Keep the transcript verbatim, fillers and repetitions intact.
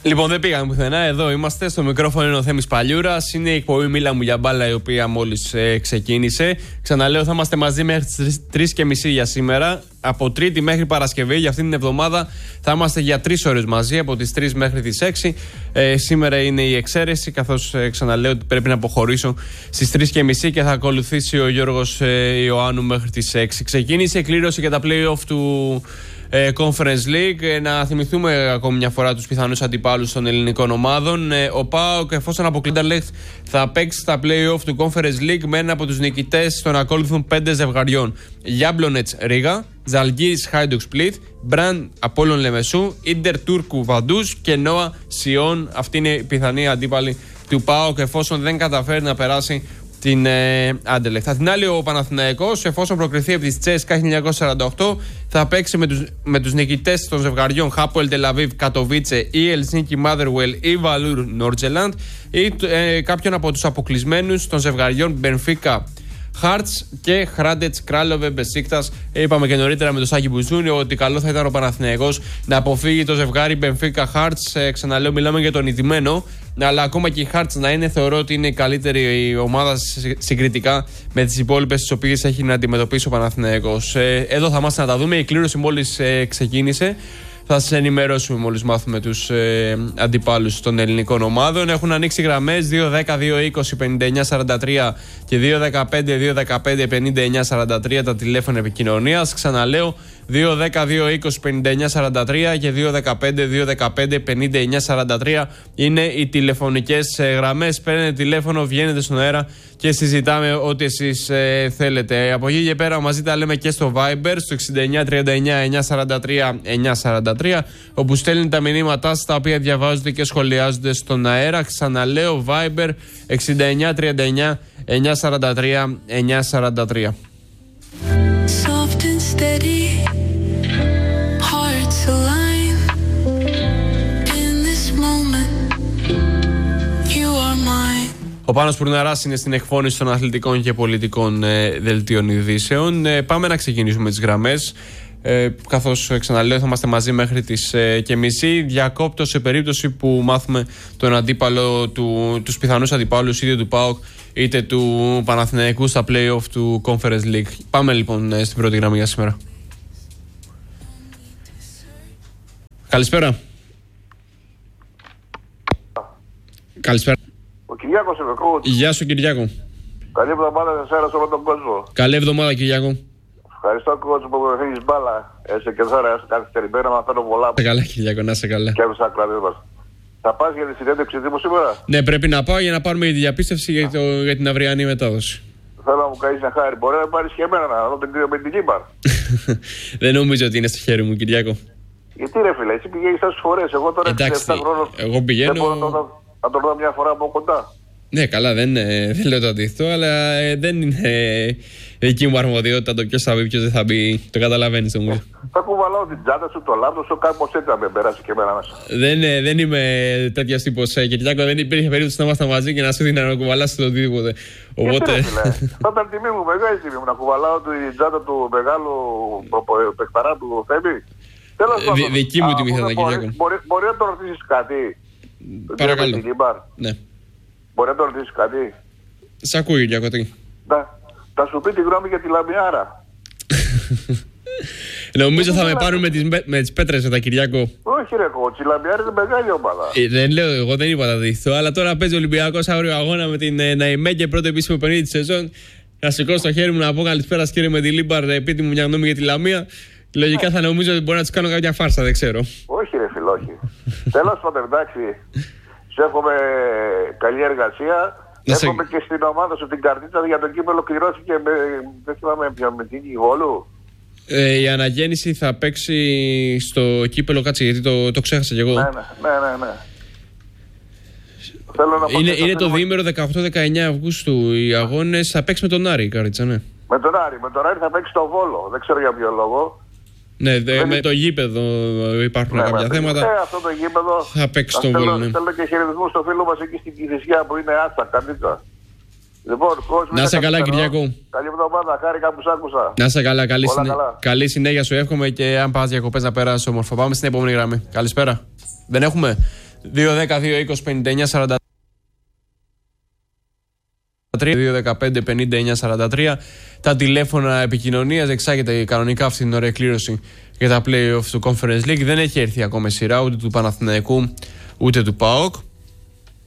Λοιπόν, δεν πήγαμε πουθενά. Εδώ είμαστε. Στο μικρόφωνο είναι ο Θέμης Παλιούρας. Είναι η εκπομπή Μίλα μου για μπάλα, η οποία μόλις ε, ξεκίνησε. Ξαναλέω, θα είμαστε μαζί μέχρι τις τρεις και μισή για σήμερα. Από Τρίτη μέχρι Παρασκευή, για αυτήν την εβδομάδα, θα είμαστε για τρεις ώρες μαζί, από τις τρεις μέχρι τις έξι. Ε, σήμερα είναι η εξαίρεση, καθώς ε, ξαναλέω ότι πρέπει να αποχωρήσω στις τρεις και μισή και θα ακολουθήσει ο Γιώργος ε, Ιωάννου μέχρι τις έξι. Ξεκίνησε η κλήρωση για τα play-off του Conference League. Να θυμηθούμε ακόμη μια φορά τους πιθανούς αντιπάλους των ελληνικών ομάδων. Ο ΠΑΟΚ, εφόσον αποκλείται, θα παίξει στα play-off του Conference League με ένα από τους νικητές των ακόλουθων πέντε ζευγαριών: Γιάμπλονετς Ρίγα, Ζαλγκίρις Χάιντουκ Σπλίτ, Μπραν Απόλλων Λεμεσού, Ίντερ Τούρκου Βαντούς και Νόα Σιών. Αυτή είναι η πιθανή αντίπαλη του ΠΑΟΚ, εφόσον δεν καταφέρει να περάσει την ε, Άντελεχτ. Απ' την άλλη, ο Παναθηναϊκός, εφόσον προκριθεί από τη Τσέσκα χίλια εννιακόσια σαράντα οκτώ, θα παίξει με τους, με τους νικητές των ζευγαριών Χάπουελ Τελαβίβ Κατοβίτσε ή Ελσίνκι Μάδερουελ ή Βαλούρ Νόρτζελαντ, ή ε, κάποιον από τους αποκλεισμένους των ζευγαριών Μπενφίκα Χάρτς και Χράντετς Κράλοβε Μπεσίκτας. Είπαμε και νωρίτερα με τον Σάκη Μπουζούνη ότι καλό θα ήταν ο Παναθηναϊκός να αποφύγει το ζευγάρι Μπενφίκα Χάρτς. Ε, ξαναλέω, μιλάμε για τον ηττημένο. Αλλά ακόμα και η Χάρτς να είναι, θεωρώ ότι είναι η καλύτερη ομάδα συγκριτικά με τις υπόλοιπες τις οποίες έχει να αντιμετωπίσει ο Παναθηναϊκός. Ε, εδώ θα είμαστε να τα δούμε. Η κλήρωση μόλις ε, ξεκίνησε. Θα σας ενημερώσουμε μόλις μάθουμε τους ε, αντιπάλους των ελληνικών ομάδων. Έχουν ανοίξει γραμμές δύο δέκα δύο είκοσι πενήντα εννιά σαράντα τρία και δύο δεκαπέντε δύο δεκαπέντε πενήντα εννιά σαράντα τρία τα τηλέφωνα επικοινωνίας. Ξαναλέω, δύο δέκα δύο είκοσι πενήντα εννιά σαράντα τρία και δύο δεκαπέντε δύο δεκαπέντε πενήντα εννιά σαράντα τρία είναι οι τηλεφωνικές ε, γραμμές. Παίρνετε τηλέφωνο, βγαίνετε στον αέρα και συζητάμε ό,τι εσείς ε, θέλετε. Από εκεί και πέρα μαζί τα λέμε και στο Viber, στο εξήντα εννιά τριάντα εννιά εννιακόσια σαράντα τρία εννιακόσια σαράντα τρία, όπου στέλνετε τα μηνύματά σας, τα οποία διαβάζονται και σχολιάζονται στον αέρα. Ξαναλέω, Viber εξήντα εννιά τριάντα εννιά εννιακόσια σαράντα τρία εννιακόσια σαράντα τρία. Ο Πάνος Πουρναράς είναι στην εκφώνηση των αθλητικών και πολιτικών ε, δελτίων ειδήσεων. Ε, πάμε να ξεκινήσουμε τις γραμμές. Ε, καθώς ε, ξαναλέω, θα είμαστε μαζί μέχρι τις ε, και μισή. Διακόπτω σε περίπτωση που μάθουμε τον αντίπαλο, του, τους πιθανούς αντιπάλους είτε του ΠΑΟΚ είτε του Παναθηναϊκού στα play-off του Conference League. Πάμε λοιπόν ε, στην πρώτη γραμμή για σήμερα. Καλησπέρα. Καλησπέρα. Ο Κυριάκος είμαι, coach. Γεια σου, Κυριάκο. Καλή εβδομάδα σε εσένα, σε όλο τον κόσμο. Καλή εβδομάδα, Κυριάκο. Ευχαριστώ, coach, που φύγεις μπάλα. Είσαι και τώρα, είσαι καθυστερημένα, μαθαίνω πολλά. Να σε καλά, Κυριάκο, να σε καλά. Και από τους ακροατές μας. Θα πας για τη συνέντευξη τύπου σήμερα? Ναι, πρέπει να πάω για να πάρουμε τη διαπίστευση για, το, για την αυριανή μετάδοση. Θέλω να μου κάνεις ένα χάρη. Μπορεί να πάρεις και εμένα να δω τον κύριο Μπεντιλίμπαρ. Δεν νομίζω ότι είναι στο χέρι μου, Κυριάκο. Γιατί ρε φίλε, εσύ πηγαίνεις τόσες φορές. Εγώ τώρα εντάξει, επτά χρόνων. Εγώ πηγαίνω. Δεν μπορώ να, να τον δω μια φορά από κοντά. Ναι, καλά, δεν, δεν λέω το αντίθετο, αλλά ε, δεν είναι ε, δική μου αρμοδιότητα το ποιος θα μπει, ποιος δεν θα μπει. Το καταλαβαίνεις νομίζω. Θα κουβαλάω την τσάντα σου, το λάπτο σου, κάπως έτσι να με περάσει και εμένα μέσα. Δεν, ε, δεν είμαι τέτοιος τύπος, ε, Κυριάκο, δεν υπήρχε περίπτωση να είμαστε μαζί και να σου δίνει να κουβαλάς το οτιδήποτε. Οπότε. Θα ήταν τιμή μου, μεγάλη τιμή μου να κουβαλάω την τσάντα του μεγάλου παιχταρά του Θέμη. Δι, δική μου τιμή θα ήταν, Κυριάκο. Μπορεί, μπορεί να το ρωτήσεις κάτι? Παρακαλώ. Ναι. Μπορεί να το ρωτήσεις κάτι? Σ' ακούω, Κυριάκο, τι? Θα, θα σου πει τη γνώμη για τη Λαμιάρα. Νομίζω θα με πάρουν με τις, με τις πέτρες τα, Κυριάκο. Όχι ρε κότσι, η Λαμιάρα είναι μεγάλη ομάδα. Ε, δεν λέω, εγώ δεν είπα τα δείχτω, αλλά τώρα παίζει ο Ολυμπιακός αύριο αγώνα με την ε, Ναϊμέ και πρώτο επίσημο παιχνίδι της σεζόν. Να σηκώσω το χέρι μου να πω καλησπέρα κύριε με τη Λίμπαρ, πείτε μου μια γνώμη για τη Λαμία. Λογικά θα νομίζω ότι μπορεί να τους κάνω κάποια φάρσα, δεν ξέρω. Όχι ρε φίλο, όχι. Τέλος πάντων, εντάξει. Σου εύχομαι καλή εργασία. Εύχομαι και στην ομάδα σου την καρτίτσα για το κύπελλο κληρώθηκε με, δεν θυμάμαι ποιον, με την Γόλου. Ε, η αναγέννηση θα παίξει στο κύπελλο, κάτσε γιατί το, το ξέχασα κι εγώ. Ναι, ναι, ναι, ναι. Θέλω να είναι είναι το διήμερο δεκαοκτώ δεκαεννιά Αυγούστου οι αγώνες. Θα παίξει με τον Άρη η Κάριτσα, ναι. Με τον Άρη, με τον Άρη θα παίξει στο Βόλο. Δεν ξέρω για ποιο λόγο. Ναι, δε, με είναι... το γήπεδο υπάρχουν ναι, κάποια με, θέματα. Ναι, αυτό το γήπεδο θα παίξει στο Βόλο. Ναι. Θέλω και χαιρετισμούς στο φίλο μας εκεί στην Κηφισιά που είναι άστα, καρτίτσα. Λοιπόν, κόσμο, να σε καλά, Κυριακό. Καλή εβδομάδα, χάρηκα που σ' άκουσα. Να σε καλά, καλή, συνέ... καλά. καλή συνέχεια σου εύχομαι και αν πας διακοπές να περάσεις όμορφα. Πάμε στην επόμενη γραμμή. Καλησπέρα. Δεν έχουμε. δύο δέκα δύο είκοσι πενήντα εννιά σαράντα τρία, δύο δεκαπέντε πενήντα εννιά σαράντα τρία. Τα τηλέφωνα επικοινωνίας. Εξάγεται κανονικά αυτή την ωραία κλήρωση για τα play-off του Conference League. Δεν έχει έρθει ακόμα σειρά ούτε του Παναθηναϊκού ούτε του ΠΑΟΚ.